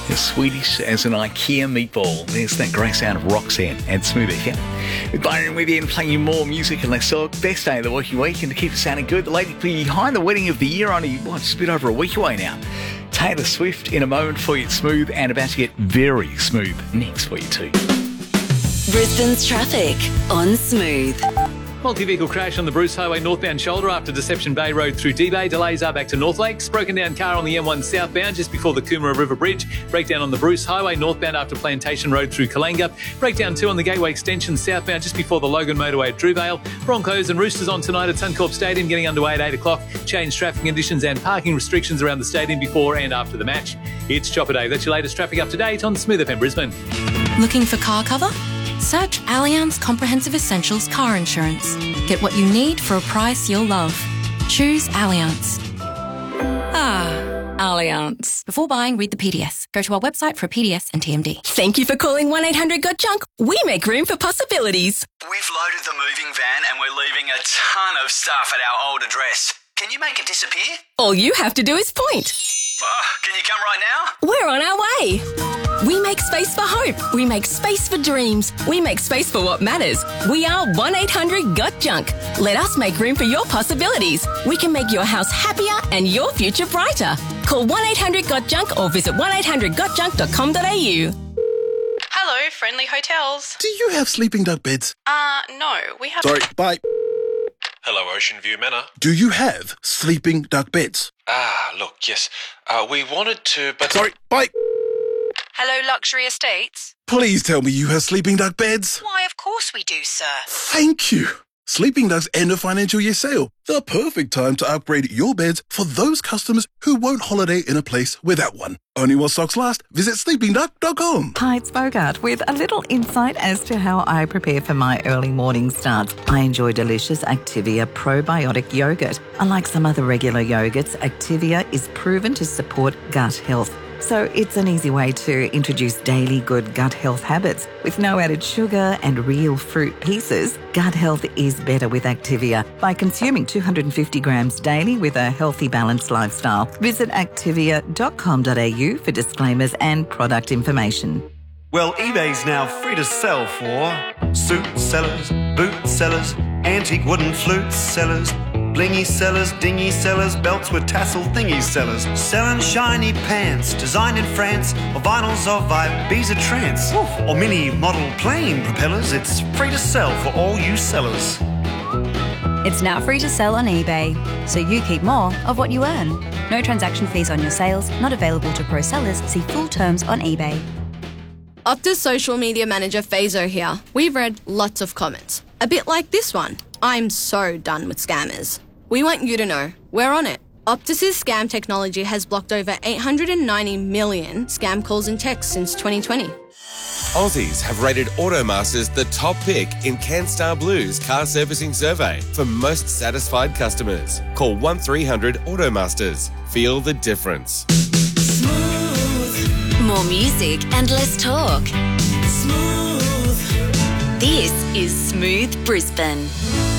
As Swedish as an IKEA meatball. There's that great sound of Roxanne and Smooth FM. With Byron with you and playing you more music and less talk. Best day of the working week, and to keep it sounding good, the lady behind the wedding of the year, only just a bit over a week away now. Taylor Swift in a moment for you. It's Smooth and about to get very smooth next for you too. Brisbane's traffic on Smooth. Multi-vehicle crash on the Bruce Highway northbound shoulder after Deception Bay Road through D-Bay. Delays are back to North Lakes. Broken down car on the M1 southbound just before the Coomera River Bridge. Breakdown on the Bruce Highway northbound after Plantation Road through Kalanga. Breakdown 2 on the Gateway Extension southbound just before the Logan Motorway at Drewvale. Broncos and Roosters on tonight at Suncorp Stadium getting underway at 8 o'clock. Changed traffic conditions and parking restrictions around the stadium before and after the match. It's Chopper Day. That's your latest traffic up to date on Smooth FM Brisbane. Looking for car cover? Search Allianz Comprehensive Essentials Car Insurance. Get what you need for a price you'll love. Choose Allianz. Allianz. Before buying, read the PDS. Go to our website for a PDS and TMD. Thank you for calling 1-800-GOT-JUNK. We make room for possibilities. We've loaded the moving van and we're leaving a ton of stuff at our old address. Can you make it disappear? All you have to do is point. Can you come right now? We're on our way. We make space for hope. We make space for dreams. We make space for what matters. We are 1-800-GOT-JUNK. Let us make room for your possibilities. We can make your house happier and your future brighter. Call 1-800-GOT-JUNK or visit 1800gotjunk.com.au. Hello, Friendly Hotels. Do you have sleeping duck beds? No, we have... Sorry, bye. Hello, Ocean View Manor. Do you have sleeping duck beds? Look, yes. We wanted to, but... Sorry, bye. Hello, Luxury Estates. Please tell me you have sleeping duck beds. Why, of course we do, sir. Thank you. Sleeping Ducks end a financial year sale. The perfect time to upgrade your beds for those customers who won't holiday in a place without one. Only while stocks last. Visit sleepingduck.com. Hi, it's Bogart with a little insight as to how I prepare for my early morning starts. I enjoy delicious Activia probiotic yogurt. Unlike some other regular yogurts, Activia is proven to support gut health. So it's an easy way to introduce daily good gut health habits. With no added sugar and real fruit pieces, gut health is better with Activia by consuming 250 grams daily with a healthy, balanced lifestyle. Visit activia.com.au for disclaimers and product information. Well, eBay's now free to sell for suit sellers, boot sellers, antique wooden flute sellers, blingy sellers, dingy sellers, belts with tassel thingy sellers, selling shiny pants designed in France, or vinyls of Ibiza trance, or mini model plane propellers. It's free to sell for all you sellers. It's now free to sell on eBay, so you keep more of what you earn. No transaction fees on your sales, not available to pro sellers. See full terms on eBay. Optus social media manager Fazo here. We've read lots of comments. A bit like this one. I'm so done with scammers. We want you to know, we're on it. Optus's scam technology has blocked over 890 million scam calls and texts since 2020. Aussies have rated Automasters the top pick in CanStar Blue's car servicing survey for most satisfied customers. Call 1300 Automasters. Feel the difference. More music and less talk. This is Smooth Brisbane.